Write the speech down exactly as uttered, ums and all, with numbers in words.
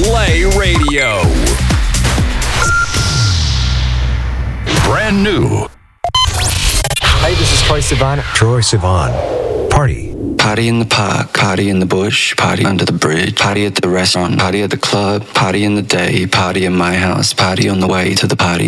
Play Radio. Brand new. Hey, this is Troye Sivan. Troye Sivan. Party. Party in the park, party in the bush, party under the bridge, party at the restaurant, party at the club, party in the day, party in my house, party on the way to the party.